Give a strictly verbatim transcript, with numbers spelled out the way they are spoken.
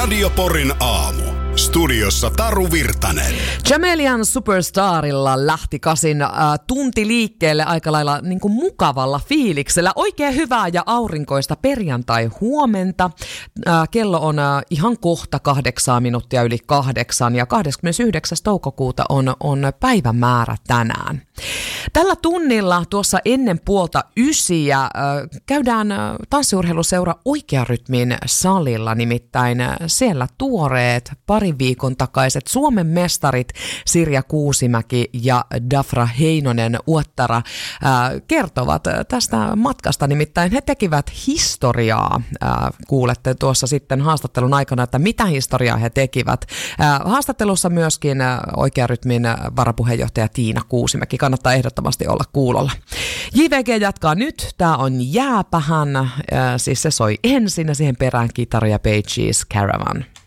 Radio Porin aamu. Studiossa Taru Virtanen. Jamelian Superstarilla lähti kasin äh, tunti liikkeelle aika lailla niin kuin mukavalla fiiliksellä. Oikein hyvää ja aurinkoista perjantai-huomenta. Äh, kello on äh, ihan kohta kahdeksan minuuttia yli kahdeksan ja kahdeskymmenesyhdeksäs toukokuuta on, on päivämäärä tänään. Tällä tunnilla tuossa ennen puolta ysiä äh, käydään äh, tanssiurheiluseura Oikearytmin salilla, nimittäin äh, siellä tuoreet pari viikon takaiset Suomen mestarit Sirja Kuusimäki ja Dafra Heinonen Uottara äh, kertovat tästä matkasta, nimittäin he tekivät historiaa. Äh, kuulette tuossa sitten haastattelun aikana, että mitä historiaa he tekivät. Äh, haastattelussa myöskin äh, Oikearytmin varapuheenjohtaja Tiina Kuusimäki. Kannattaa ehdottomasti olla kuulolla. J V G jatkaa nyt. Tämä on Jääpähän. Äh, siis se soi ensin ja siihen perään Kitara ja Pages Caravan.